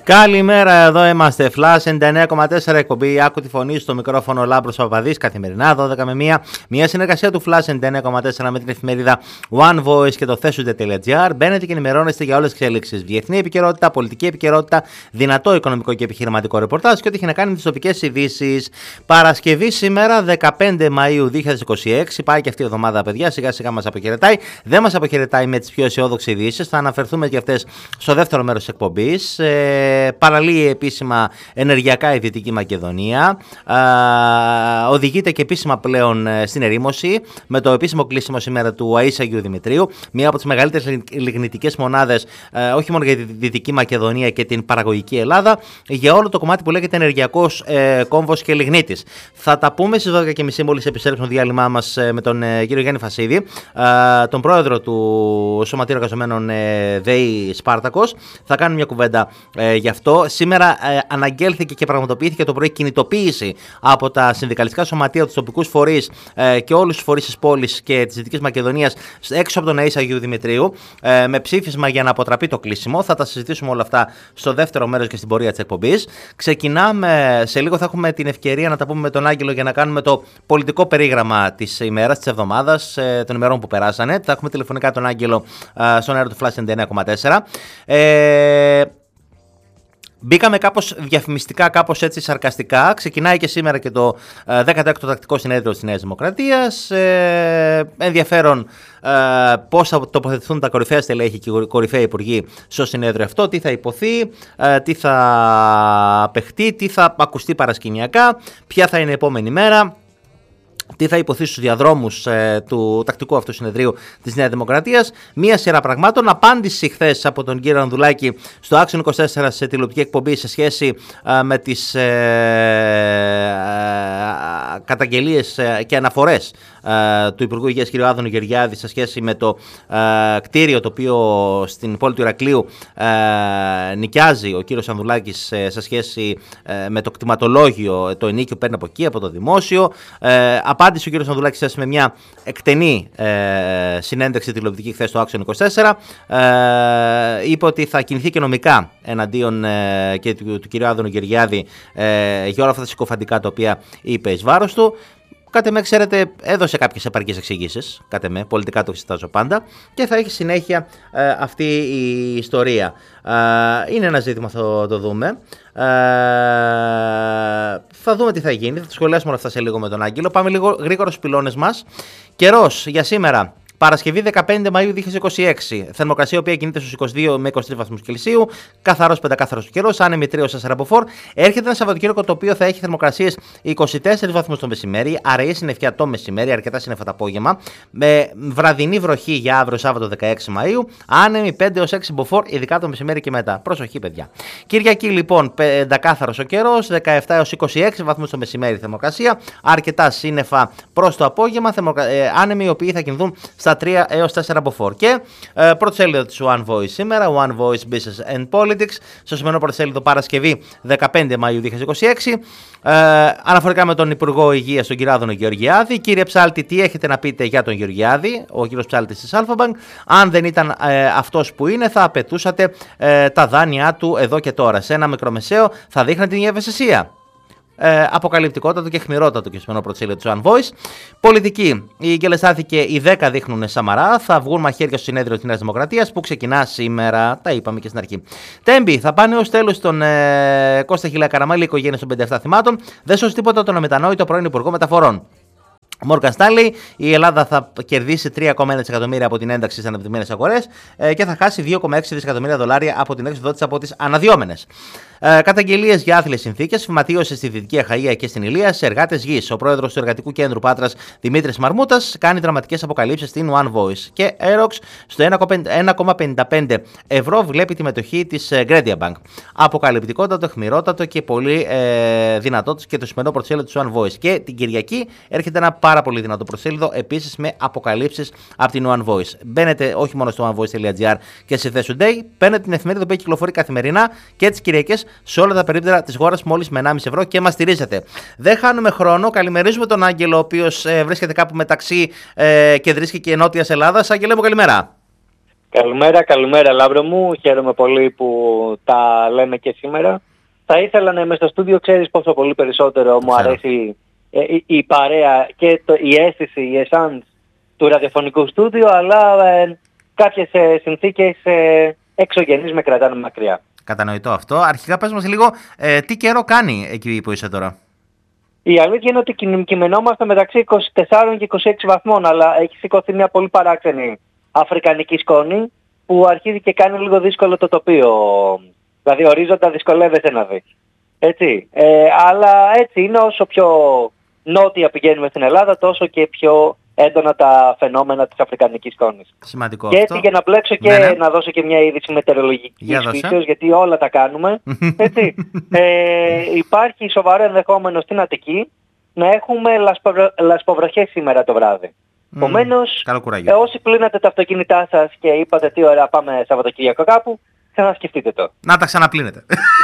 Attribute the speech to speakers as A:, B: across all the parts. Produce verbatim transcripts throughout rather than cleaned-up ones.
A: Καλημέρα, εδώ είμαστε. Flash ενενήντα εννέα κόμμα τέσσερα εκπομπή. Άκου τη φωνή στο μικρόφωνο Λάμπρος Παπαδής καθημερινά δώδεκα με μία. Μια συνεργασία του Flash ενενήντα εννέα κόμμα τέσσερα με την εφημερίδα One Voice και το thesute.gr. Μπαίνετε και ενημερώνεστε για όλες τις εξέλιξεις. Διεθνή επικαιρότητα, πολιτική επικαιρότητα, δυνατό οικονομικό και επιχειρηματικό ρεπορτάζ και ό,τι έχει να κάνει με τις τοπικές ειδήσεις. Παρασκευή σήμερα, δεκαπέντε Μαΐου δύο χιλιάδες είκοσι έξι. Πάει και αυτή η εβδομάδα, παιδιά. Σιγά σιγά μας αποχαιρετάει. Δεν μας αποχαιρετάει με τις πιο αισιόδοξες ειδήσεις. Θα αναφερθούμε και αυτές στο δεύτερο μέρος της εκπομπής. Ε, Παραλύει επίσημα ενεργειακά η Δυτική Μακεδονία. Α, οδηγείται και επίσημα πλέον στην ερήμωση με το επίσημο κλείσιμο σήμερα του ΑΕΣ Αγίου Δημητρίου. Μία από τις μεγαλύτερες λιγνητικές μονάδες, ε, όχι μόνο για τη Δυτική Μακεδονία και την παραγωγική Ελλάδα, για όλο το κομμάτι που λέγεται ενεργειακός ε, κόμβος και λιγνίτης. Θα τα πούμε στις δώδεκα και μισή μόλις επιστρέψουμε στο διάλειμμά μας ε, με τον ε, κύριο Γιάννη Φασίδη, ε, τον πρόεδρο του Σωματείου Εργαζομένων ε, ΔΕΗ Σπάρτακος. Θα κάνουμε μια κουβέντα ε, γι' αυτό. Σήμερα ε, αναγγέλθηκε και πραγματοποιήθηκε το πρωί κινητοποίηση από τα συνδικαλιστικά σωματεία, τους τοπικούς φορείς ε, και όλους τους φορείς της πόλης και της Δυτικής Μακεδονίας έξω από τον ΑΕΣ Αγίου Δημητρίου ε, με ψήφισμα για να αποτραπεί το κλείσιμο. Θα τα συζητήσουμε όλα αυτά στο δεύτερο μέρος και στην πορεία της εκπομπής. Ξεκινάμε, σε λίγο θα έχουμε την ευκαιρία να τα πούμε με τον Άγγελο για να κάνουμε το πολιτικό περίγραμμα της ημέρας, της εβδομάδας, ε, των ημερών που περάσανε. Θα έχουμε τηλεφωνικά τον Άγγελο ε, στον αέρα του Flash ενενήντα εννέα κόμμα τέσσερα. Ε, Μπήκαμε κάπως διαφημιστικά, κάπως έτσι σαρκαστικά. Ξεκινάει και σήμερα και το ε, δέκατο έκτο τακτικό συνέδριο της Νέας Δημοκρατίας. Ε, ενδιαφέρον ε, πώς θα τοποθετηθούν τα κορυφαία στελέχη και οι κορυφαίοι υπουργοί στο συνέδριο αυτό, τι θα υποθεί, ε, τι θα παιχτεί, τι θα ακουστεί παρασκηνιακά, ποια θα είναι η επόμενη μέρα. Τι θα υποθεί στους διαδρόμους ε, του τακτικού αυτού συνεδρίου της Νέας Δημοκρατίας. Μία σειρά πραγμάτων. Απάντηση χθες από τον κύριο Ανδουλάκη στο Άξιον είκοσι τέσσερα σε τηλεοπτική εκπομπή σε σχέση ε, με τις ε, ε, καταγγελίες ε, και αναφορές ε, του Υπουργού Υγείας κ. Άδωνη Γεωργιάδη σε σχέση με το ε, κτίριο το οποίο στην πόλη του Ηρακλείου ε, νοικιάζει ο κύριος Ανδουλάκης ε, σε σχέση ε, με το κτηματολόγιο, το ενίκιο παίρνει από εκεί, από το δημόσιο. Ε, Απάντησε ο κ. Ανδουλάκης με μια εκτενή ε, συνέντευξη τηλεοπτική χθες στο Άξιον είκοσι τέσσερα. Ε, είπε ότι θα κινηθεί και νομικά εναντίον ε, και του, του κ. Άδωνη Γεωργιάδη ε, για όλα αυτά τα συκοφαντικά τα οποία είπε εις βάρος του. Κάτε με, ξέρετε, έδωσε κάποιες επαρκείς εξηγήσεις. Κάτε με, πολιτικά το εξετάζω πάντα. Και θα έχει συνέχεια ε, αυτή η ιστορία. Ε, είναι ένα ζήτημα, θα το δούμε. Ε, θα δούμε τι θα γίνει. Θα το σχολιάσουμε όλα αυτά σε λίγο με τον Άγγελο. Πάμε λίγο γρήγορα στους πυλώνες μας. Καιρός για σήμερα. Παρασκευή δεκαπέντε Μαΐου δύο χιλιάδες είκοσι έξι. Θερμοκρασία η οποία κινείται στους είκοσι δύο με είκοσι τρεις βαθμούς Κελσίου. Καθαρός πεντακάθαρος ο καιρός. Άνεμη τρία έως τέσσερα από φορ. Έρχεται ένα Σαββατοκύριακο το οποίο θα έχει θερμοκρασίες είκοσι τέσσερις βαθμούς το μεσημέρι. Αραιή συννεφιά το μεσημέρι. Αρκετά σύννεφα το απόγευμα. Με βραδινή βροχή για αύριο Σάββατο δεκαέξι Μαΐου. Άνεμη πέντε έως έξι από φορ. Ειδικά το μεσημέρι και μετά. Προσοχή, παιδιά. Κυριακή λοιπόν πεντακάθαρος ο καιρός. δεκαεπτά έως είκοσι έξι βαθμούς το μεσημέρι θερμοκρασία. Αρκετά σύννεφα προς το απόγευμα. Θερμοκρα... Ε, άνεμοι οι οποίοι θα κινηθούν στα τρία έως τέσσερα από φορ. Και ε, πρώτο σέλιδο της One Voice σήμερα, One Voice Business and Politics, στο σημερινό πρώτο σέλιδο Παρασκευή δεκαπέντε Μαΐου δύο χιλιάδες είκοσι έξι, ε, αναφορικά με τον Υπουργό Υγείας, τον κ. Άδωνο Γεωργιάδη. Κύριε Ψάλτη, τι έχετε να πείτε για τον Γεωργιάδη, ο κ. Ψάλτης της Alpha Bank? Αν δεν ήταν ε, αυτός που είναι, θα απαιτούσατε ε, τα δάνειά του εδώ και τώρα. Σε ένα μικρομεσαίο θα δείχνατε την ευαισθησία. Ε, αποκαλυπτικότατο και χμηρότατο και σημερινό πρωτοσέλιδο του One Voice. Πολιτική. Η Γκελεστάθηκε, οι δέκα δείχνουν Σαμαρά. Θα βγουν μαχαίρια στο συνέδριο της Νέας Δημοκρατίας που ξεκινά σήμερα. Τα είπαμε και στην αρχή. Τέμπη. Θα πάνε ως τέλος τον ε, Κώστα Χιλέα Καραμάλη, η οικογένεια των πενήντα επτά θυμάτων. Δεν σώσει τίποτα τον αμετανόητο πρώην Υπουργό Μεταφορών. Morgan Stanley, η Ελλάδα θα κερδίσει τρία κόμμα ένα δισεκατομμύρια από την ένταξη στις αναπτυγμένες αγορές ε, και θα χάσει δύο κόμμα έξι δισεκατομμύρια δολάρια από την έξοδο της από τις αναδυόμενες. Ε, Καταγγελίες για άθλιες συνθήκες, φυματίωση στη Δυτική Αχαΐα και στην Ηλία σε εργάτες γης. Ο πρόεδρος του Εργατικού Κέντρου Πάτρας, Δημήτρης Μαρμούτας, κάνει δραματικές αποκαλύψεις στην One Voice. Και Aerox στο ένα κόμμα πενήντα πέντε ευρώ βλέπει τη μετοχή της Gredia Bank. Αποκαλυπτικότατο, αιχμηρότατο και πολύ ε, δυνατό και το σημερινό πρωτοσέλιδο του One Voice. Και την Κυριακή έρχεται ένα πάρα πολύ δυνατό πρωτοσέλιδο επίσης με αποκαλύψεις από την One Voice. Μπαίνετε όχι μόνο στο onevoice.gr και σε thesute, παίρνετε την εφημερίδα που κυκλοφορεί καθημερινά και τις Κυριακές σε όλα τα περίπτερα της χώρας μόλις με ενάμιση ευρώ και μας στηρίζετε. Δεν χάνουμε χρόνο. Καλημερίζουμε τον Άγγελο, ο οποίος ε, βρίσκεται κάπου μεταξύ ε, Κεντρικής και Νότιας Ελλάδας. Άγγελε μου, καλημέρα.
B: Καλημέρα, καλημέρα Λάμπρο μου. Χαίρομαι πολύ που τα λέμε και σήμερα. Θα ήθελα να είμαι στο στούντιο, ξέρεις πόσο πολύ περισσότερο μου αρέσει ε, η, η παρέα και το, η αίσθηση, η εσάνς του ραδιοφωνικού στούντιο, αλλά ε, κάποιες ε, συνθήκες ε, εξωγενείς με κρατάνε μακριά.
A: Κατανοητό αυτό. Αρχικά πες μας λίγο ε, τι καιρό κάνει εκεί που είσαι τώρα.
B: Η αλήθεια είναι ότι κειμενόμαστε μεταξύ είκοσι τεσσάρων και είκοσι έξι βαθμών, αλλά έχει σηκωθεί μια πολύ παράξενη αφρικανική σκόνη που αρχίζει και κάνει λίγο δύσκολο το τοπίο. Δηλαδή ορίζοντα δυσκολεύεσαι να δεις. Έτσι. Ε, αλλά έτσι είναι, όσο πιο νότια πηγαίνουμε στην Ελλάδα, τόσο και πιο έντονα τα φαινόμενα της αφρικανικής σκόνης.
A: Σημαντικό
B: και
A: αυτό.
B: έτσι, για να μπλέξω και ναι, ναι. να δώσω και μια είδηση μετεωρολογικής φύσεως, γιατί όλα τα κάνουμε. Έτσι. ε, υπάρχει σοβαρό ενδεχόμενο στην Αττική να έχουμε λασποβρο... λασποβροχές σήμερα το βράδυ.
A: Mm,
B: Επομένως, ε, όσοι πλύνατε τα αυτοκίνητά σας και είπατε τι ωραία πάμε Σαββατοκύριακο κάπου, ξανασκεφτείτε το.
A: Να τα ξαναπλύνετε.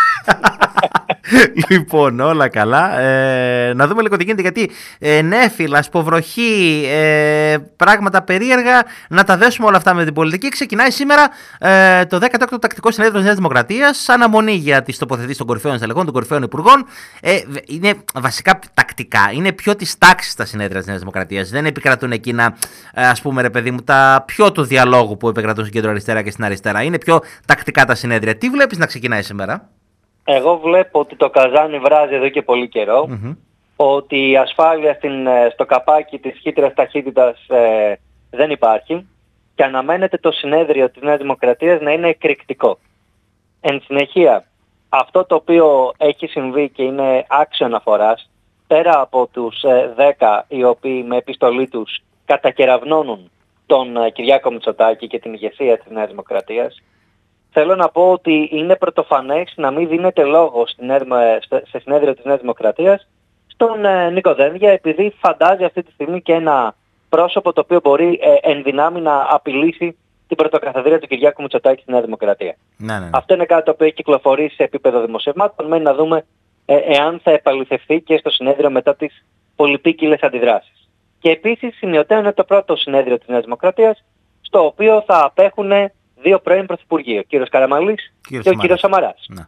A: Λοιπόν, όλα καλά. Ε, να δούμε λίγο τι γίνεται, γιατί ε, νέφη, λασποβροχή, ε, πράγματα περίεργα, να τα δέσουμε όλα αυτά με την πολιτική. Ξεκινάει σήμερα ε, το δέκατο έκτο Τακτικό Συνέδριο της Νέας Δημοκρατίας, αναμονή για τις τοποθετήσεις των κορυφαίων στελεχών, των κορυφαίων υπουργών. Ε, είναι βασικά τακτικά, είναι πιο της τάξης τα συνέδρια της Νέας Δημοκρατίας. Δεν επικρατούν εκείνα, ας πούμε, ρε παιδί μου, τα πιο του διαλόγου που επικρατούν στην κέντρο-αριστερά και στην αριστερά. Είναι πιο τακτικά τα συνέδρια. Τι βλέπεις να ξεκινάει σήμερα?
B: Εγώ βλέπω ότι το καζάνι βράζει εδώ και πολύ καιρό, mm-hmm. ότι η ασφάλεια στην, στο καπάκι της χύτρας ταχύτητας ε, δεν υπάρχει και αναμένεται το συνέδριο της Νέας Δημοκρατίας να είναι εκρηκτικό. Εν συνεχεία, αυτό το οποίο έχει συμβεί και είναι άξιο αναφοράς, πέρα από τους ε, δέκα οι οποίοι με επιστολή τους κατακεραυνώνουν τον ε, Κυριάκο Μητσοτάκη και την ηγεσία της Νέας Δημοκρατίας, θέλω να πω ότι είναι πρωτοφανές να μην δίνεται λόγο σε συνέδριο της Νέας Δημοκρατίας στον ε, Νίκο Δένδια, επειδή φαντάζει αυτή τη στιγμή και ένα πρόσωπο το οποίο μπορεί ε, εν δυνάμει να απειλήσει την πρωτοκαθεδρία του Κυριάκου Μητσοτάκη στη Νέα Δημοκρατία.
A: Ναι, ναι, ναι.
B: Αυτό είναι κάτι το οποίο έχει κυκλοφορήσει σε επίπεδο δημοσιευμάτων, μένει να δούμε ε, εάν θα επαληθευτεί και στο συνέδριο μετά τις πολυπίκυλες αντιδράσεις. Και επίσης σημειωτέο είναι το πρώτο συνέδριο της Νέας Δημοκρατίας, στο οποίο θα απέχουν δύο πρώην πρωθυπουργοί, ο κύριος Καραμανλής και Σαμαράς. ο κύριος Σαμαράς. Ναι.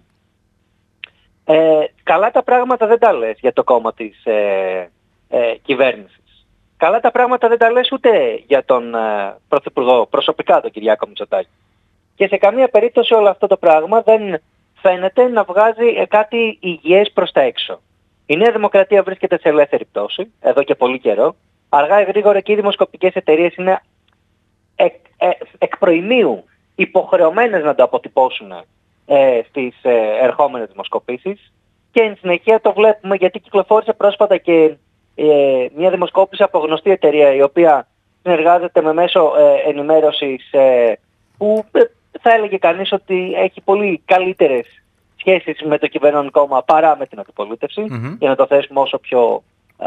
B: Ε, καλά τα πράγματα δεν τα λες για το κόμμα της ε, ε, κυβέρνησης. Καλά τα πράγματα δεν τα λες ούτε για τον ε, πρωθυπουργό προσωπικά, τον Κυριάκο Μητσοτάκη. Και σε καμία περίπτωση όλο αυτό το πράγμα δεν φαίνεται να βγάζει ε, κάτι υγιές προς τα έξω. Η Νέα Δημοκρατία βρίσκεται σε ελεύθερη πτώση εδώ και πολύ καιρό. Αργά ή γρήγορα και οι δημοσκοπικές εταιρείες είναι εκ, ε, εκ προημίου υποχρεωμένες να το αποτυπώσουν ε, στις ε, ερχόμενες δημοσκοπήσεις, και εν συνεχεία το βλέπουμε γιατί κυκλοφόρησε πρόσφατα και ε, μια δημοσκόπηση από γνωστή εταιρεία η οποία συνεργάζεται με μέσο ε, ενημέρωσης ε, που ε, θα έλεγε κανείς ότι έχει πολύ καλύτερες σχέσεις με το κυβερνόν κόμμα παρά με την αντιπολίτευση, mm-hmm. για να το θέσουμε όσο πιο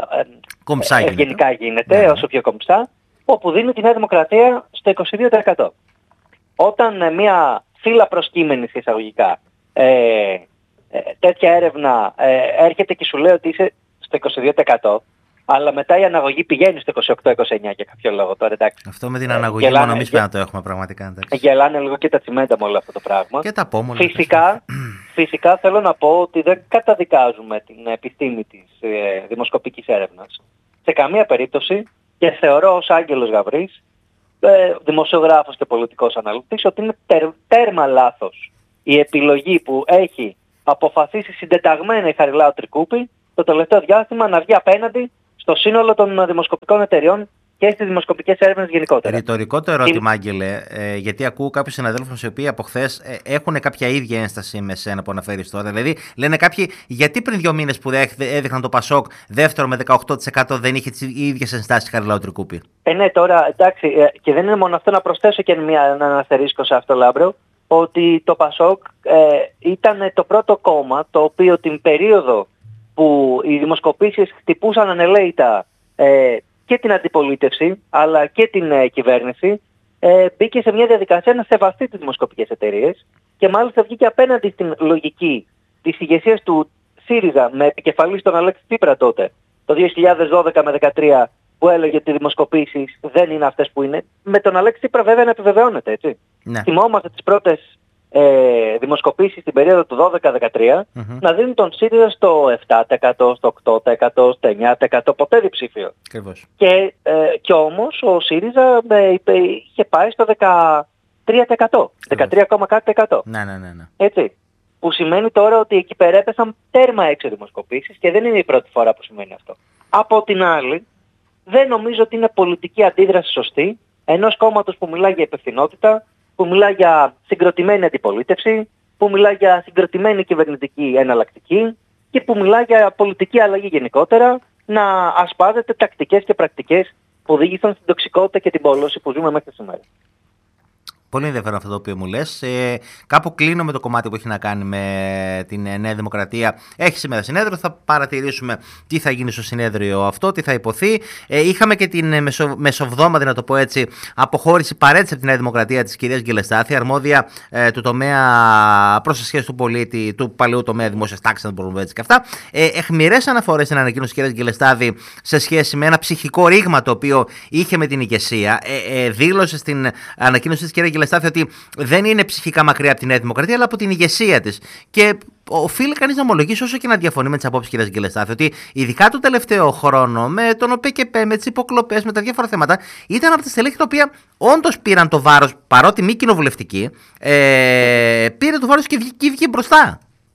B: ε, ε, ευγενικά γίνεται, γίνεται yeah. όσο πιο κομψά, όπου δίνει τη Νέα Δημοκρατία στο είκοσι δύο τοις εκατό. Όταν ε, μια φύλλα προσκύμενη εισαγωγικά ε, ε, τέτοια έρευνα ε, έρχεται και σου λέει ότι είσαι στο είκοσι δύο τοις εκατό, αλλά μετά η αναγωγή πηγαίνει στο είκοσι οκτώ είκοσι εννιά για κάποιο λόγο τώρα, εντάξει.
A: Αυτό με την αναγωγή ε, μόνο εμείς πρέπει να το έχουμε πραγματικά. Εντάξει.
B: Γελάνε λίγο και τα τσιμέντα με όλο αυτό το πράγμα.
A: Και τα πόμολα.
B: Φυσικά, φυσικά θέλω να πω ότι δεν καταδικάζουμε την επιστήμη της ε, δημοσκοπικής έρευνας. Σε καμία περίπτωση, και θεωρώ ως Άγγελος Γαβρής, ε, δημοσιογράφος και πολιτικός αναλυτής, ότι είναι τερ, τέρμα λάθος η επιλογή που έχει αποφασίσει συντεταγμένα η Χαριλάου Τρικούπη το τελευταίο διάστημα να βγει απέναντι στο σύνολο των δημοσκοπικών εταιριών και στις δημοσκοπικές έρευνες γενικότερα.
A: Ρητορικό το ερώτημα, Άγγελε, ε, γιατί ακούω κάποιους συναδέλφους οι οποίοι από χθες ε, έχουν κάποια ίδια ένσταση με σένα που αναφέρεις τώρα. Δηλαδή, λένε κάποιοι, γιατί πριν δύο μήνες που έδειχναν το Πασόκ δεύτερο με δεκαοκτώ τοις εκατό δεν είχε τις ίδιες ενστάσεις Χαριλάου Τρικούπη?
B: Ε, ναι, τώρα εντάξει, ε, και δεν είναι μόνο αυτό, να προσθέσω και μια, έναν αστερίσκο σε αυτό, Λάμπρο, ότι το Πασόκ ε, ήταν το πρώτο κόμμα το οποίο την περίοδο που οι δημοσκοπήσεις χτυπούσαν ανελαίητα ε, και την αντιπολίτευση αλλά και την ε, κυβέρνηση, ε, μπήκε σε μια διαδικασία να σεβαστεί τις δημοσκοπικές εταιρείες και μάλιστα βγήκε απέναντι στην λογική της ηγεσίας του ΣΥΡΙΖΑ με επικεφαλή στον Αλέξη Τσίπρα τότε, το δύο χιλιάδες δώδεκα με δύο χιλιάδες δεκατρία, που έλεγε ότι οι δημοσκοπήσεις δεν είναι αυτές που είναι, με τον Αλέξη Τσίπρα βέβαια να επιβεβαιώνεται, έτσι.
A: Ναι.
B: Θυμόμαστε τις πρώτες ε, δημοσκοπήσεις στην περίοδο του δώδεκα δεκατρία mm-hmm. να δίνουν τον ΣΥΡΙΖΑ στο επτά τοις εκατό, στο οκτώ τοις εκατό, στο εννιά τοις εκατό, ποτέ διψήφιο. Και, ε, και όμως ο ΣΥΡΙΖΑ ε, είχε πάει στο δεκατρία τοις εκατό, δεκατρία, κάτι τοις εκατό.
A: Ναι, ναι, ναι, ναι.
B: Έτσι. Που σημαίνει τώρα ότι εκεί πέρα έπεσαν τέρμα έξω δημοσκοπήσεις και δεν είναι η πρώτη φορά που σημαίνει αυτό. Από την άλλη, δεν νομίζω ότι είναι πολιτική αντίδραση σωστή ενός κόμματος που μιλάει για υπευθυνότητα, που μιλάει για συγκροτημένη αντιπολίτευση, που μιλάει για συγκροτημένη κυβερνητική εναλλακτική και που μιλάει για πολιτική αλλαγή γενικότερα, να ασπάζεται τακτικές και πρακτικές που οδήγησαν στην τοξικότητα και την πόλωση που ζούμε μέχρι σήμερα.
A: Πολύ ενδιαφέρον αυτό το οποίο μου λες. Ε, κάπου κλείνω με το κομμάτι που έχει να κάνει με την Νέα Δημοκρατία. Έχει σήμερα συνέδριο, θα παρατηρήσουμε τι θα γίνει στο συνέδριο αυτό, τι θα υποθεί. Ε, είχαμε και την μεσο, μεσοβδόμαδη, να το πω έτσι, αποχώρηση, παρέτηση από τη Νέα Δημοκρατία της κυρίας Γκελεστάθη, αρμόδια ε, του τομέα προς σχέση του πολίτη, του παλαιού τομέα δημόσιας τάξης, να το πούμε έτσι και αυτά. Ε, εχμηρές αναφορές στην ανακοίνωση της κυρίας Γκελεστάθη σε σχέση με ένα ψυχικό ρήγμα το οποίο είχε με την ηγεσία. Ε, ε, δήλωσε στην ανακοίνωση της κυρίας Γκελεστάθη ότι δεν είναι ψυχικά μακριά από τη Νέα Δημοκρατία, αλλά από την ηγεσία της. Και οφείλει κανείς να ομολογήσει, όσο και να διαφωνεί με τις απόψεις της κυρίας Γκελεστάθη, ότι ειδικά το τελευταίο χρόνο, με τον ΟΠΕΚΕΠΕ, με τις υποκλοπές, με τα διάφορα θέματα, ήταν από τα στελέχη τα οποία όντως πήραν το βάρος, παρότι μη κοινοβουλευτική, ε, πήρε το βάρος και βγήκε, βγήκε μπροστά.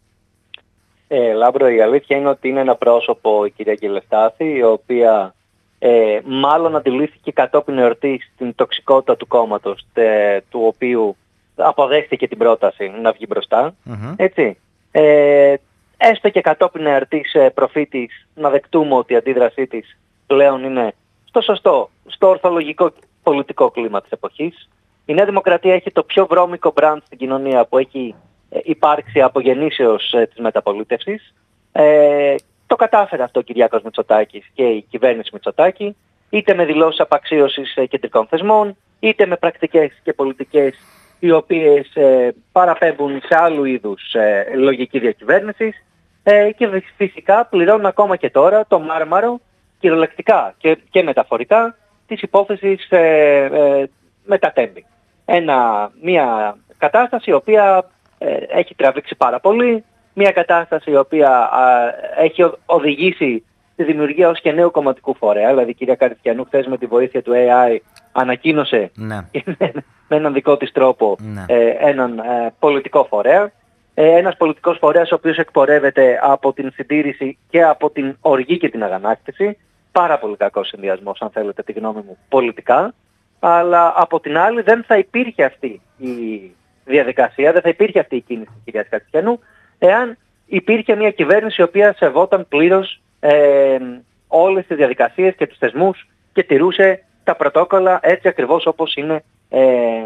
B: Ε, Λάμπρο, η αλήθεια είναι ότι είναι ένα πρόσωπο η κυρία Γκελεστάθη, η οποία Ε, μάλλον αντιλήφθηκε κατόπιν εορτής την τοξικότητα του κόμματος, τε, του οποίου αποδέχτηκε την πρόταση να βγει μπροστά. Mm-hmm. Έτσι. Ε, έστω και κατόπιν εορτής ε, προφήτης να δεκτούμε ότι η αντίδρασή της πλέον είναι στο σωστό, στο ορθολογικό πολιτικό κλίμα της εποχής. Η Νέα Δημοκρατία έχει το πιο βρώμικο μπραντ στην κοινωνία που έχει ε, υπάρξει από γεννήσεως ε, της μεταπολίτευσης. Ε, Το κατάφερε αυτό ο Κυριάκος Μητσοτάκης και η κυβέρνηση Μητσοτάκη, είτε με δηλώσεις απαξίωσης κεντρικών θεσμών, είτε με πρακτικές και πολιτικές οι οποίες ε, παραπέμπουν σε άλλου είδους ε, λογική διακυβέρνησης ε, και φυσικά πληρώνουν ακόμα και τώρα το μάρμαρο κυριολεκτικά και, και μεταφορικά της υπόθεσης ε, ε, με τα τέμπη. Ένα, μια κατάσταση η οποία ε, έχει τραβήξει πάρα πολύ. Μια κατάσταση η οποία α, έχει οδηγήσει στη δημιουργία ως και νέου κομματικού φορέα. Δηλαδή η κυρία Καριστιανού χθες με τη βοήθεια του έι άι ανακοίνωσε
A: ναι.
B: με έναν δικό της τρόπο
A: ναι.
B: ε, έναν ε, πολιτικό φορέα. Ε, ένας πολιτικός φορέας ο οποίος εκπορεύεται από την συντήρηση και από την οργή και την αγανάκτηση. Πάρα πολύ κακός συνδυασμός, αν θέλετε τη γνώμη μου, πολιτικά. Αλλά από την άλλη δεν θα υπήρχε αυτή η διαδικασία, δεν θα υπήρχε αυτή η κίνηση της κυρίας Καριστιανού, εάν υπήρχε μια κυβέρνηση η οποία σεβόταν πλήρως ε, όλες τις διαδικασίες και τους θεσμούς και τηρούσε τα πρωτόκολλα έτσι ακριβώς όπως είναι ε,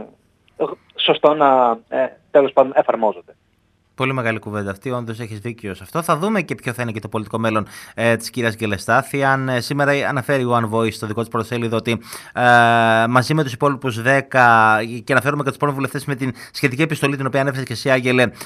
B: σωστό να ε, τέλος πάντων εφαρμόζονται.
A: Πολύ μεγάλη κουβέντα αυτή, όντως έχεις δίκιο σε αυτό. Θα δούμε και ποιο θα είναι και το πολιτικό μέλλον ε, της κυρίας Γκελεστάθη. Αν ε, σήμερα αναφέρει ο One Voice στο δικό της πρωτοσέλιδο ότι ε, μαζί με τους υπόλοιπους δέκα και αναφέρουμε και τους πρώην βουλευτές με την σχετική επιστολή την οποία ανέφερες και εσύ, Άγγελε, ε,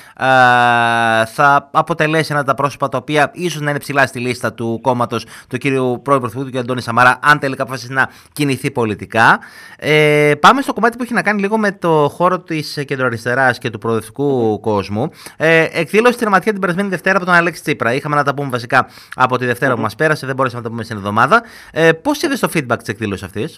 A: θα αποτελέσει ένα από τα πρόσωπα τα οποία ίσως να είναι ψηλά στη λίστα του κόμματος του κύριου πρώην Πρωθυπουργού, του κ. Αντώνη Σαμαρά, αν τελικά αποφασίσει να κινηθεί πολιτικά. Ε, πάμε στο κομμάτι που έχει να κάνει λίγο με το χώρο της κεντροαριστεράς και του προοδευτικού κόσμου. Ε, εκδήλωση στη Ραματιά την περασμένη Δευτέρα από τον Αλέξη Τσίπρα. Είχαμε να τα πούμε βασικά από τη Δευτέρα mm-hmm. που μας πέρασε, δεν μπορέσαμε να τα πούμε στην εβδομάδα. Ε, πώς είδες το feedback της εκδήλωσης αυτής?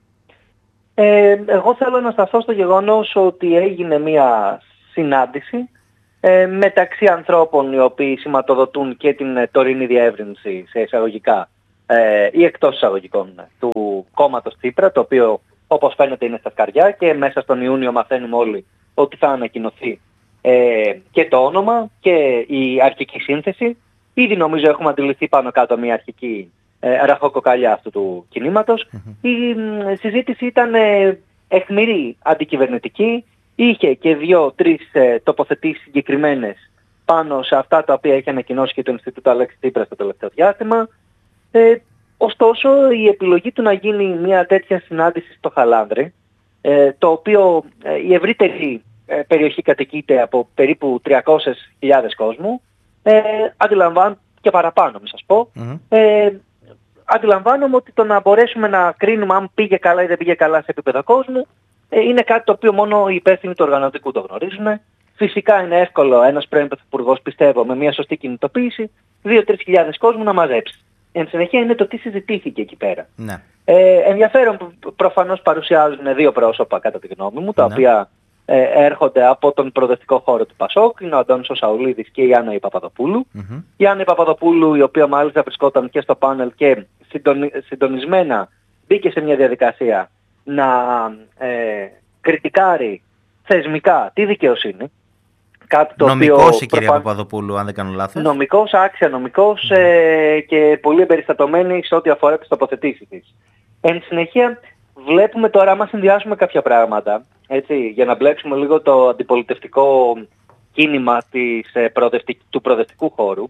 B: Ε, εγώ θέλω να σταθώ στο γεγονός ότι έγινε μια συνάντηση ε, μεταξύ ανθρώπων οι οποίοι σηματοδοτούν και την ε, τωρινή διεύρυνση σε εισαγωγικά ε, ή εκτός εισαγωγικών του κόμματος Τσίπρα, το οποίο όπως φαίνεται είναι στα σκαριά και μέσα στον Ιούνιο μαθαίνουμε όλοι ότι θα ανακοινωθεί Ε, και το όνομα και η αρχική σύνθεση. Ήδη νομίζω έχουμε αντιληφθεί πάνω κάτω μια αρχική ε, ραχοκοκαλιά αυτού του κινήματος. Mm-hmm. Η μ, συζήτηση ήταν ε, αιχμηρή αντικυβερνητική. Είχε και δύο-τρεις ε, τοποθετήσεις συγκεκριμένες πάνω σε αυτά τα οποία έχει ανακοινώσει και το Ινστιτούτο Αλέξη Τσίπρα στο τελευταίο διάστημα. Ε, ωστόσο η επιλογή του να γίνει μια τέτοια συνάντηση στο Χαλάνδρι, ε, το οποίο ε, η ευρύτερη περιοχή κατοικείται από περίπου τριακόσιες χιλιάδες κόσμου, ε, αντιλαμβάνω και παραπάνω, μην σας πω, mm-hmm. ε, αντιλαμβάνομαι ότι το να μπορέσουμε να κρίνουμε αν πήγε καλά ή δεν πήγε καλά σε επίπεδο κόσμου ε, είναι κάτι το οποίο μόνο οι υπεύθυνοι του οργανωτικού το γνωρίζουν. Φυσικά είναι εύκολο ένας πρώην πρωθυπουργός, πιστεύω, με μια σωστή κινητοποίηση, δύο με τρεις χιλιάδες κόσμου να μαζέψει. Εν συνεχεία είναι το τι συζητήθηκε εκεί πέρα.
A: Ναι.
B: Ε, ενδιαφέρον που προφανώς παρουσιάζουν δύο πρόσωπα κατά τη γνώμη μου, τα
A: ναι. οποία
B: ε, έρχονται από τον προοδευτικό χώρο του Πασόκ, είναι ο Αντώνης ο Σαουλίδης και η Άννα η Παπαδοπούλου.
A: Mm-hmm.
B: Η Άννα η Παπαδοπούλου, η οποία μάλιστα βρισκόταν και στο πάνελ και συντονι, συντονισμένα μπήκε σε μια διαδικασία να ε, κριτικάρει θεσμικά τη δικαιοσύνη. Κάτι το
A: νομικός
B: οποίο,
A: η κυρία
B: προφαν...
A: Παπαδοπούλου, αν δεν κάνω λάθος.
B: Νομικός, άξια νομικός mm. ε, και πολύ εμπεριστατωμένη σε ό,τι αφορά τις τοποθετήσεις της. Εν συνεχεία βλέπουμε τώρα, άμα συνδυάσουμε κάποια πράγματα, έτσι, για να μπλέξουμε λίγο το αντιπολιτευτικό κίνημα της, ε, προοδευτικ... του προοδευτικού χώρου,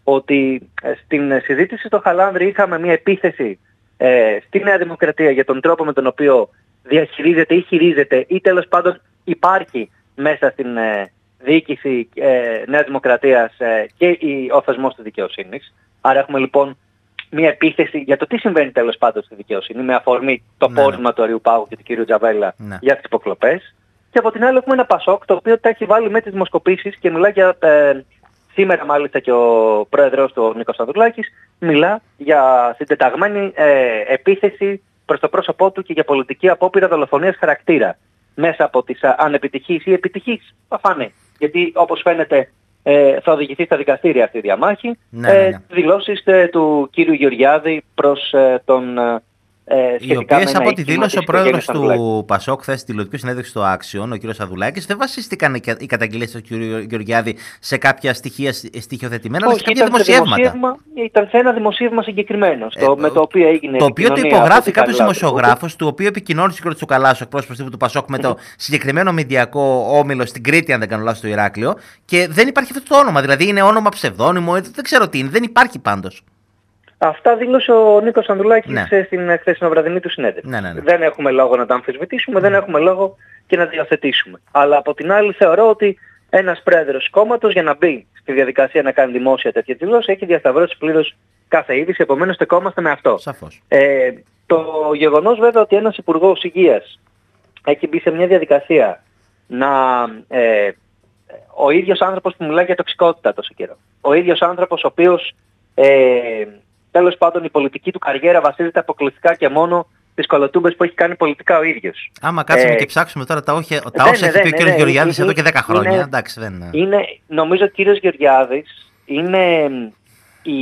B: ότι ε, στην συζήτηση στο Χαλάνδρη είχαμε μια επίθεση ε, στη Νέα Δημοκρατία για τον τρόπο με τον οποίο διαχειρίζεται ή χειρίζεται ή τέλος πάντων υπάρχει μέσα στην ε, διοίκηση ε, Νέας Δημοκρατίας ε, και η, ο θεσμός της δικαιοσύνης. Άρα έχουμε λοιπόν μια επίθεση για το τι συμβαίνει τέλος πάντων στη δικαιοσύνη με αφορμή το ναι, πόρισμα ναι. του Αριού Πάγου και του κ. Τζαβέλα ναι. για τις υποκλοπές. Και από την άλλη έχουμε ένα Πασόκ το οποίο τα έχει βάλει με τις δημοσκοπήσεις και μιλά για... Ε, σήμερα μάλιστα και ο πρόεδρος του, ο Νίκος Ανδρουλάκης, μιλά για συντεταγμένη ε, επίθεση προς το πρόσωπό του και για πολιτική απόπειρα δολοφονίας χαρακτήρα. Μέσα από τις ανεπιτυχείς ή επιτυχείς, θα φανεί. Γιατί όπως φαίνεται ε, θα οδηγηθεί στα δικαστήρια αυτή η διαμάχη.
A: Ναι, ναι, ναι.
B: Ε, δηλώσεις ε, του κύριου Γεωργιάδη προς ε, τον... Ε,
A: οι οποίες από τη δήλωσε ο πρόεδρος του Πασόκ χθες στη τηλεοπτική συνέντευξη στο Άξιον, ο κ. Αδουλάκης, δεν βασίστηκαν οι καταγγελίες του κ. Γεωργιάδη σε κάποια στοιχεία στοιχειοθετημένα, αλλά σε κάποια δημοσιεύματα.
B: Ήταν σε ένα δημοσίευμα συγκεκριμένο, στο, ε, με το οποίο έγινε.
A: Το οποίο το υπογράφει κάποιος δημοσιογράφος, του οποίου επικοινώνησε ο κ. Τσουκαλάς, ο εκπρόσωπος του Πασόκ, με το συγκεκριμένο μηντιακό όμιλο στην Κρήτη, αν δεν κάνω λάθος, στο Ηράκλειο, και δεν υπάρχει αυτό το όνομα. Δηλαδή είναι όνομα ψευδόνυμο, δεν ξέρω τι είναι, δεν υπάρχει πάντως.
B: Αυτά δήλωσε ο Νίκος Ανδρουλάκης
A: ναι.
B: στην χθεσινοβραδινή του συνέντευξη.
A: Ναι, ναι, ναι.
B: Δεν έχουμε λόγο να τα αμφισβητήσουμε, δεν έχουμε λόγο και να διαθετήσουμε. Αλλά από την άλλη θεωρώ ότι ένας πρόεδρος κόμματος για να μπει στη διαδικασία να κάνει δημόσια τέτοια δηλώση έχει διασταυρώσει πλήρως κάθε είδηση, επομένως στεκόμαστε με αυτό.
A: Σαφώς.
B: Ε, το γεγονός βέβαια ότι ένας υπουργός υγείας έχει μπει σε μια διαδικασία να... Ε, ο ίδιος άνθρωπος που μιλάει για τοξικότητα τόσο καιρό. Ο ίδιος άνθρωπος ο οποίος... Ε, τέλος πάντων η πολιτική του καριέρα βασίζεται αποκλειστικά και μόνο στις κολοτούμπες που έχει κάνει πολιτικά ο ίδιος.
A: Άμα κάτσουμε ε, και ψάξουμε τώρα τα, όχι, τα όσα έχει πει ο κύριος Γεωργιάδης εδώ και δέκα χρόνια.
B: Είναι,
A: εντάξει, δεν...
B: είναι, νομίζω ο κύριος Γεωργιάδης είναι η...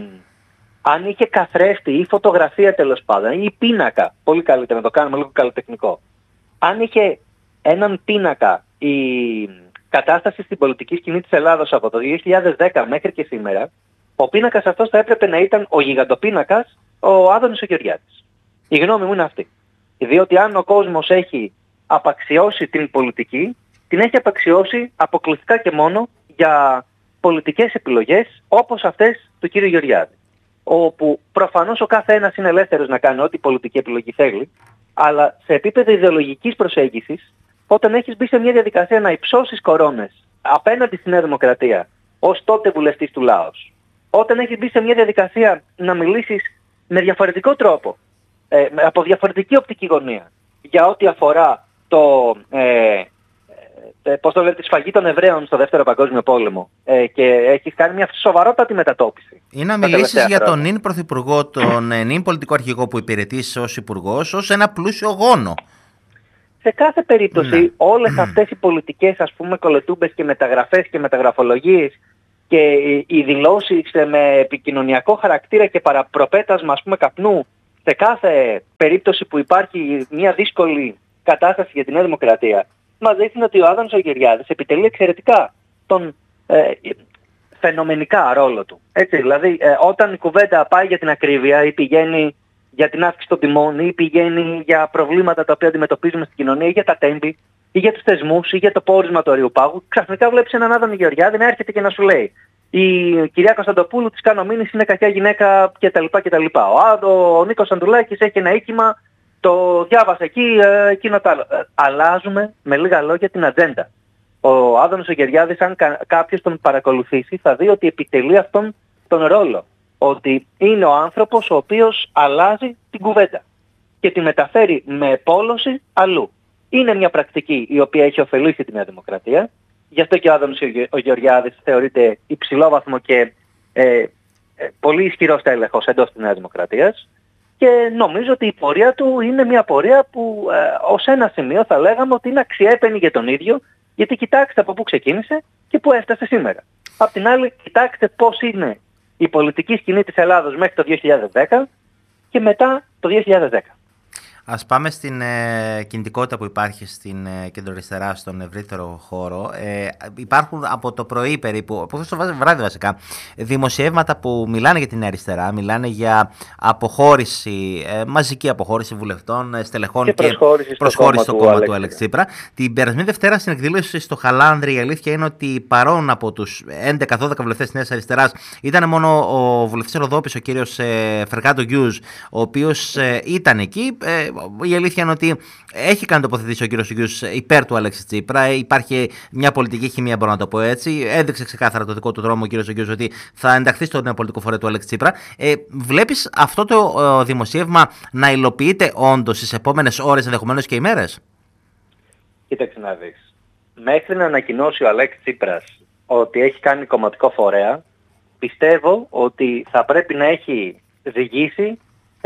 B: αν είχε καθρέφτη ή φωτογραφία τέλος πάντων ή πίνακα, πολύ καλύτερα να το κάνουμε λίγο καλλιτεχνικό. Αν είχε έναν πίνακα η κατάσταση στην πολιτική σκηνή της Ελλάδος από το δύο χιλιάδες δέκα μέχρι και σήμερα, ο πίνακας αυτός θα έπρεπε να ήταν ο γιγαντοπίνακας, ο Άδωνης ο Γεωργιάδης. Η γνώμη μου είναι αυτή. Διότι αν ο κόσμος έχει απαξιώσει την πολιτική, την έχει απαξιώσει αποκλειστικά και μόνο για πολιτικές επιλογές όπως αυτές του κύριου Γεωργιάδη. Όπου προφανώς ο κάθε ένας είναι ελεύθερος να κάνει ό,τι πολιτική επιλογή θέλει, αλλά σε επίπεδο ιδεολογικής προσέγγισης, όταν έχεις μπει σε μια διαδικασία να υψώσεις κορώνες απέναντι στη Νέα Δημοκρατία, ως τότε βουλευτής του Λάος, όταν έχεις μπει σε μια διαδικασία να μιλήσεις με διαφορετικό τρόπο, ε, από διαφορετική οπτική γωνία, για ό,τι αφορά το, ε, ε, πώς το λέτε, τη σφαγή των Εβραίων στο Δεύτερο Παγκόσμιο Πόλεμο ε, και έχεις κάνει μια σοβαρότατη μετατόπιση.
A: Ή να μιλήσεις για τον νυν πρωθυπουργό, τον νυν πολιτικό αρχηγό που υπηρετείς ως υπουργός, ως ένα πλούσιο γόνο.
B: Σε κάθε περίπτωση, ναι. όλες αυτές οι πολιτικές, ας πούμε, κολοτούμπες και μεταγραφές και μεταγραφολογίες και οι δηλώσεις με επικοινωνιακό χαρακτήρα και παραπροπέτασμα, ας πούμε, καπνού, σε κάθε περίπτωση που υπάρχει μια δύσκολη κατάσταση για τη Νέα Δημοκρατία, μας δείχνει ότι ο Άδωνης ο Γεωργιάδης επιτελεί εξαιρετικά τον ε, φαινομενικά ρόλο του. Έτσι, δηλαδή, ε, όταν η κουβέντα πάει για την ακρίβεια ή πηγαίνει για την αύξηση των τιμών ή πηγαίνει για προβλήματα τα οποία αντιμετωπίζουμε στην κοινωνία ή για τα τέμπη ή για τους θεσμούς ή για το πόρισμα του Αριού Πάγου, ξαφνικά βλέπεις έναν Άδωνη Γεωργιάδη να έρχεται και να σου λέει η κυρία Κωνσταντοπούλου της κάνω μήνυση, είναι κακιά γυναίκα κτλ. κτλ. Ο, ο Νίκος Ανδρουλάκης έχει ένα οίκημα, το διάβασε εκεί, ε, εκείνο το άλλο. Ε, αλλάζουμε με λίγα λόγια την ατζέντα. Ο Άδωνης ο Γεωργιάδης, αν κα, κάποιος τον παρακολουθήσει, θα δει ότι επιτελεί αυτόν τον ρόλο. ότι είναι ο άνθρωπος ο οποίος αλλάζει την κουβέντα και τη μεταφέρει με πόλωση αλλού. Είναι μια πρακτική η οποία έχει ωφελήσει τη Νέα Δημοκρατία. Γι' αυτό και ο Άδωνης ο Γεωργιάδης θεωρείται υψηλόβαθμο και ε, ε, πολύ ισχυρός τέλεχος εντός της Νέας Δημοκρατίας. Και νομίζω ότι η πορεία του είναι μια πορεία που ε, ως ένα σημείο θα λέγαμε ότι είναι αξιέπαινη για τον ίδιο, γιατί κοιτάξτε από πού ξεκίνησε και πού έφτασε σήμερα. Απ' την άλλη, κοιτάξτε πώς είναι η πολιτική σκηνή της Ελλάδος μέχρι το δύο χιλιάδες δέκα και μετά το δύο χιλιάδες δέκα.
A: Ας πάμε στην ε, κινητικότητα που υπάρχει στην ε, κεντροαριστερά, στον ευρύτερο χώρο. Ε, υπάρχουν από το πρωί περίπου, από αυτό το βράδυ βασικά, δημοσιεύματα που μιλάνε για την αριστερά, μιλάνε για αποχώρηση, ε, μαζική αποχώρηση βουλευτών, στελεχών και,
B: και προσχώρηση,
A: προσχώρηση στο, στο κόμμα του
B: Αλέξη
A: Τσίπρα. Την περασμένη Δευτέρα στην εκδήλωση στο Χαλάνδρη, η αλήθεια είναι ότι παρόν από τους έντεκα δώδεκα βουλευτές της Νέας Αριστεράς ήταν μόνο ο βουλευτής Ροδόπης, ο κύριος ε, Φερκάντο Γκιούζ, ο οποίος ε, ήταν εκεί. Ε, Η αλήθεια είναι ότι έχει κάνει τοποθετήσει ο κύριος Γκιούζ υπέρ του Αλέξη Τσίπρα. Υπάρχει μια πολιτική χημεία, μπορώ να το πω έτσι. Έδειξε ξεκάθαρα το δικό του δρόμο ο κύριος Γκιούζ ότι θα ενταχθεί στο νέο πολιτικό φορέα του Αλέξη Τσίπρα. Ε, βλέπεις αυτό το ε, δημοσίευμα να υλοποιείται όντως στις επόμενες ώρες, ενδεχομένως και ημέρες?
B: Κοίταξε να δεις. Μέχρι να ανακοινώσει ο Αλέξη Τσίπρας ότι έχει κάνει κομματικό φορέα, πιστεύω ότι θα πρέπει να έχει διηγήσει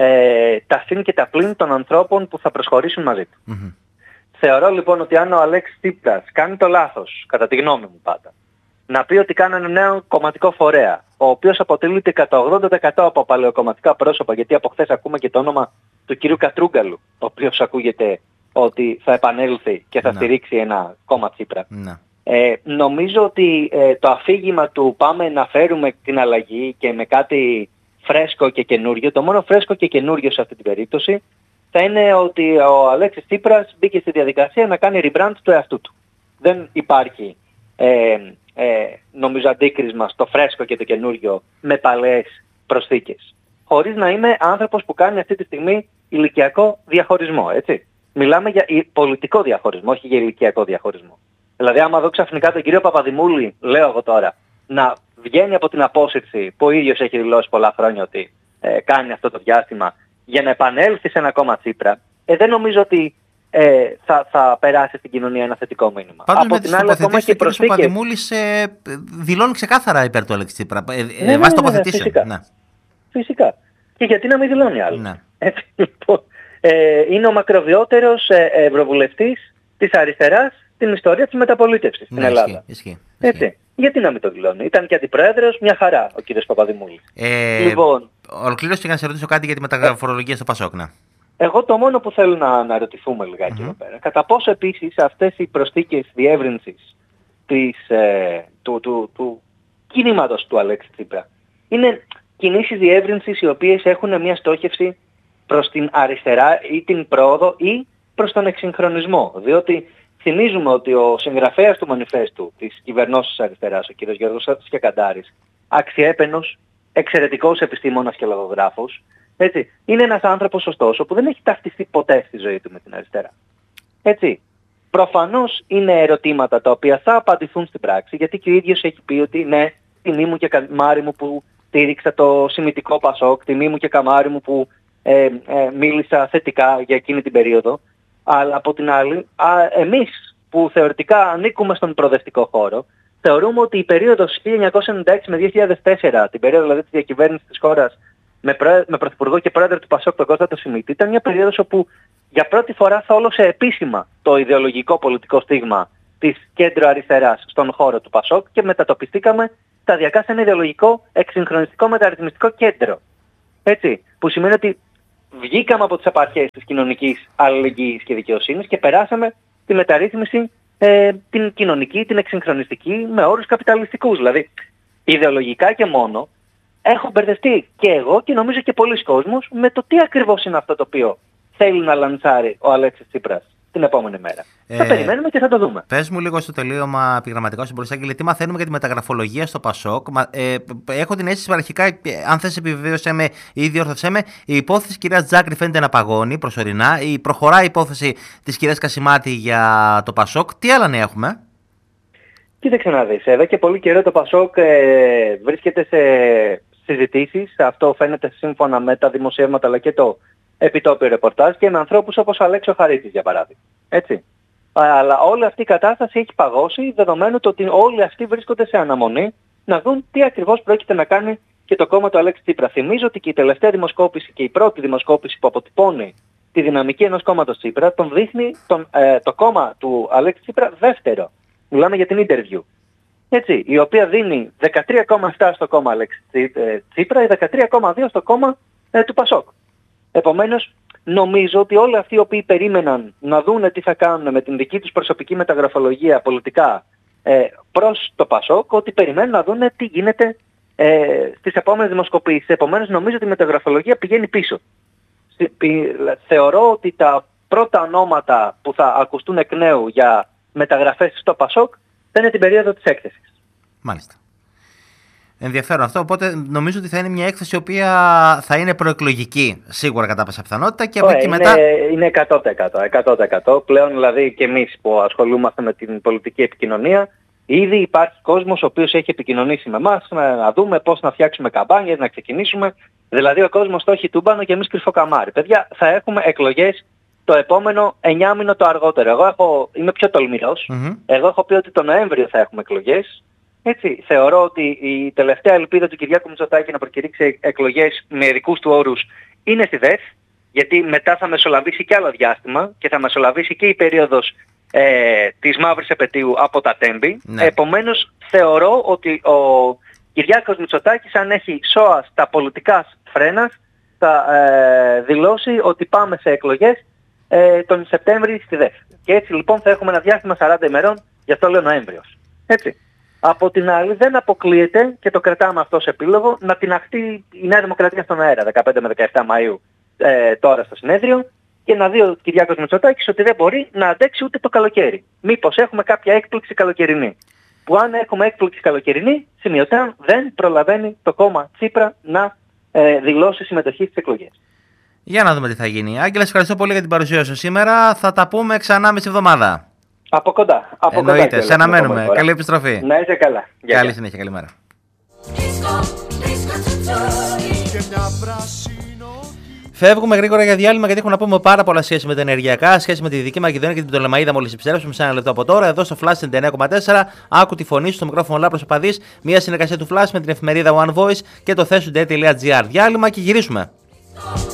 B: Ε, τα συν και τα πλήν των ανθρώπων που θα προσχωρήσουν μαζί του. Mm-hmm. Θεωρώ λοιπόν ότι αν ο Αλέξης Τσίπρας κάνει το λάθος, κατά τη γνώμη μου πάντα, να πει ότι κάνει ένα νέο κομματικό φορέα, ο οποίος αποτελείται κατά ογδόντα τοις εκατό από παλαιοκομματικά πρόσωπα, γιατί από χθες ακούμε και το όνομα του κυρίου Κατρούγκαλου, ο οποίος ακούγεται ότι θα επανέλθει και θα ναι. στηρίξει ένα κόμμα Τσίπρα. Ναι. Ε, νομίζω ότι ε, το αφήγημα του πάμε να φέρουμε την αλλαγή και με κάτι φρέσκο και καινούριο, το μόνο φρέσκο και καινούριο σε αυτή την περίπτωση θα είναι ότι ο Αλέξης Τσίπρας μπήκε στη διαδικασία να κάνει rebrand του εαυτού του. Δεν υπάρχει ε, ε, νομίζω αντίκρισμα στο φρέσκο και το καινούριο με παλαιές προσθήκες. Χωρίς να είμαι άνθρωπος που κάνει αυτή τη στιγμή ηλικιακό διαχωρισμό, έτσι. Μιλάμε για πολιτικό διαχωρισμό, όχι για ηλικιακό διαχωρισμό. Δηλαδή άμα δω ξαφνικά τον κύριο Παπαδημούλη, λέω εγώ τώρα, να βγαίνει από την απόσυρση που ο ίδιος έχει δηλώσει πολλά χρόνια ότι ε, κάνει αυτό το διάστημα για να επανέλθει σε ένα κόμμα Τσίπρα, ε, δεν νομίζω ότι ε, θα, θα περάσει στην κοινωνία ένα θετικό μήνυμα.
A: Πάντως
B: από
A: με
B: την άλλη, ακόμα και οι προσθήκες... Ο
A: Παπαδημούλης ε, δηλώνει ξεκάθαρα υπέρ του Αλέξη Τσίπρα. Ε,
B: ναι, ναι, ναι,
A: βάσει
B: ναι,
A: τοποθετήσεων.
B: φυσικά.
A: Ναι.
B: φυσικά. Και γιατί να μην δηλώνει άλλο.
A: Ναι.
B: Έτσι, λοιπόν, ε, είναι ο μακροβιότερος ε, ευρωβουλευτής της αριστεράς στην ιστορία της μεταπολίτευσης στην
A: ναι,
B: Ελλάδα.
A: Ισχύει, ισχύει,
B: Έτσι.
A: ισχύει.
B: Γιατί να μην το δηλώνει. Ήταν και αντιπρόεδρος, μια χαρά ο κύριος Παπαδημούλης.
A: Ε,
B: λοιπόν,
A: ολοκλήρωσε και να σε ρωτήσω κάτι για τη μεταφορολογία στο Πασόκ. Ναι.
B: Εγώ το μόνο που θέλω να αναρωτηθούμε λιγάκι mm-hmm. εδώ πέρα, κατά πόσο επίσης αυτές οι προσθήκες διεύρυνσης της, ε, του, του, του κινήματος του Αλέξη Τσίπρα είναι κινήσεις διεύρυνσης οι οποίες έχουν μια στόχευση προς την αριστερά ή την πρόοδο ή προς τον εξυγχρονισμό. Διότι θυμίζουμε ότι ο συγγραφέας του μανιφέστου της κυβερνώσεως αριστεράς, ο κ. Γιώργος Σκιακαντάρης, αξιέπαινος, εξαιρετικός επιστήμονας και λογογράφος, έτσι, είναι ένας άνθρωπος ωστόσο που δεν έχει ταυτιστεί ποτέ στη ζωή του με την αριστερά. Έτσι. Προφανώς είναι ερωτήματα τα οποία θα απαντηθούν στην πράξη, γιατί και ο ίδιος έχει πει ότι ναι, τιμή μου και καμάρι μου που στήριξα το σημιτικό Πασόκ, τιμή μου και καμάρι μου που ε, ε, μίλησα θετικά για εκείνη την περίοδο. Αλλά από την άλλη, α, εμείς που θεωρητικά ανήκουμε στον προοδευτικό χώρο, θεωρούμε ότι η περίοδος χίλια εννιακόσια ενενήντα έξι με δύο χιλιάδες τέσσερα, την περίοδο δηλαδή της διακυβέρνησης της χώρας με, προ... με πρωθυπουργό και πρόεδρο του Πασόκ τον Κώστα το Σιμίτη, ήταν μια περίοδος όπου για πρώτη φορά θόλωσε επίσημα το ιδεολογικό πολιτικό στίγμα της κέντρο αριστεράς στον χώρο του Πασόκ και μετατοπιστήκαμε σταδιακά σε ένα ιδεολογικό εξυγχρονιστικό μεταρρυθμιστικό κέντρο. Έτσι, που σημαίνει ότι βγήκαμε από τις απαρχές της κοινωνικής αλληλεγγύης και δικαιοσύνης και περάσαμε τη μεταρρύθμιση ε, την κοινωνική, την εξυγχρονιστική με όρους καπιταλιστικούς. Δηλαδή, ιδεολογικά και μόνο, έχω μπερδευτεί και εγώ και νομίζω και πολλοί κόσμος με το τι ακριβώς είναι αυτό το οποίο θέλει να λανσάρει ο Αλέξης Τσίπρας την επόμενη μέρα. Ε, θα περιμένουμε και θα το δούμε.
A: Πες μου λίγο στο τελείωμα επιγραμματικά στον Πολυσάγγελη, τι μαθαίνουμε για τη μεταγραφολογία στο Πασόκ. Ε, έχω την αίσθηση αρχικά, αν θες επιβεβαίωσέ με ή διόρθωσέ με, η υπόθεση της κυρίας Τζάκρη φαίνεται να παγώνει προσωρινά. Η προχωράει η υπόθεση της κυρίας Κασιμάτη για το Πασόκ. Τι άλλα νέα έχουμε?
B: Κοίταξε να δεις, εδώ και πολύ καιρό το Πασόκ ε, βρίσκεται σε, συζητήσεις, αυτό φαίνεται σύμφωνα με τα δημοσιεύματα αλλά και το επιτόπιο ρεπορτάζ, και με ανθρώπους όπως ο Αλέξης Χαρίτης για παράδειγμα. Έτσι. Αλλά όλη αυτή η κατάσταση έχει παγώσει, δεδομένου το ότι όλοι αυτοί βρίσκονται σε αναμονή να δουν τι ακριβώς πρόκειται να κάνει και το κόμμα του Αλέξη Τσίπρα. Θυμίζω ότι και η τελευταία δημοσκόπηση και η πρώτη δημοσκόπηση που αποτυπώνει τη δυναμική ενός κόμματος Τσίπρα τον δείχνει τον, ε, το κόμμα του Αλέξη Τσίπρα δεύτερο. Μιλάμε για την interview. Έτσι, η οποία δίνει δεκατρία κόμμα επτά στο κόμμα Αλέξη Τσίπρα ή δεκατρία κόμμα δύο στο κόμμα ε, του Πασόκ. Επομένως, νομίζω ότι όλοι αυτοί οι οποίοι περίμεναν να δούνε τι θα κάνουν με την δική τους προσωπική μεταγραφολογία πολιτικά ε, προς το Πασόκ, ότι περιμένουν να δούνε τι γίνεται ε, στις επόμενες δημοσκοπήσεις. Επομένως, νομίζω ότι η μεταγραφολογία πηγαίνει πίσω. Θεωρώ ότι τα πρώτα ονόματα που θα ακουστούν εκ νέου για μεταγραφές στο Πασόκ θα είναι την περίοδο της έκθεσης.
A: Μάλιστα. Ενδιαφέρον αυτό, οπότε νομίζω ότι θα είναι μια έκθεση η οποία θα είναι προεκλογική σίγουρα κατά πάσα πιθανότητα και από εκεί
B: είναι,
A: μετά...
B: Είναι εκατό τοις εκατό, εκατό τοις εκατό. Πλέον δηλαδή και εμείς που ασχολούμαστε με την πολιτική επικοινωνία, ήδη υπάρχει κόσμος ο οποίος έχει επικοινωνήσει με εμάς, να δούμε πώς να φτιάξουμε καμπάνιες, να ξεκινήσουμε. Δηλαδή ο κόσμος το έχει τούμπανο και εμείς κρυφό καμάρι. Παιδιά, θα έχουμε εκλογές το επόμενο εννιά μήνο το αργότερο. Εγώ έχω, είμαι πιο τολμηρός. Mm-hmm. Εγώ έχω πει ότι το Νοέμβριο θα έχουμε εκλογές. Έτσι, θεωρώ ότι η τελευταία ελπίδα του Κυριάκου Μητσοτάκη να προκηρύξει εκλογές με ειδικούς του όρους είναι στη ΔΕΘ, γιατί μετά θα μεσολαβήσει και άλλο διάστημα και θα μεσολαβήσει και η περίοδος ε, της μαύρης επετείου από τα Τέμπη. Ναι. Επομένως, θεωρώ ότι ο Κυριάκος Μητσοτάκης, αν έχει σώα στα πολιτικά φρένα, θα ε, δηλώσει ότι πάμε σε εκλογές ε, τον Σεπτέμβρη στη ΔΕΘ. Και έτσι λοιπόν θα έχουμε ένα διάστημα σαράντα ημερών, γι' αυτό λέω Νοέμβριος. Έτσι. Από την άλλη δεν αποκλείεται, και το κρατάμε αυτό σε επίλογο, να τιναχτεί η Νέα Δημοκρατία στον αέρα δεκαπέντε με δεκαεπτά Μαΐου ε, τώρα στο συνέδριο και να δει ο Κυριάκος Μητσοτάκης ότι δεν μπορεί να αντέξει ούτε το καλοκαίρι. Μήπως έχουμε κάποια έκπληξη καλοκαιρινή. Που αν έχουμε έκπληξη καλοκαιρινή, σημειωτέων δεν προλαβαίνει το κόμμα Τσίπρα να ε, δηλώσει συμμετοχή στις εκλογές.
A: Για να δούμε τι θα γίνει. Άγγελα, ευχαριστώ πολύ για την παρουσία σου σήμερα. Θα τα πούμε ξανά μισή εβδομάδα.
B: Από κοντά. Από
A: Εννοείται.
B: Κοντά,
A: σε αναμένουμε. Καλή επιστροφή.
B: Να είσαι καλά.
A: Για Καλή συνέχεια. Καλημέρα. Φεύγουμε γρήγορα για διάλειμμα γιατί έχουμε να πούμε πάρα πολλά σχέση με τα ενεργειακά, σχέση με τη Δυτική Μακεδονία και την Πτολεμαΐδα μόλις επιστρέψουμε σε ένα λεπτό από τώρα. Εδώ στο Flash ενενήντα εννέα κόμμα τέσσερα. Άκου τη φωνή σου στο μικρόφωνο Λάμπρος Παπαδής. Μια συνεργασία του Flash με την εφημερίδα One Voice και το θέσου τελεία gr. Διάλειμμα και γυρίσουμε.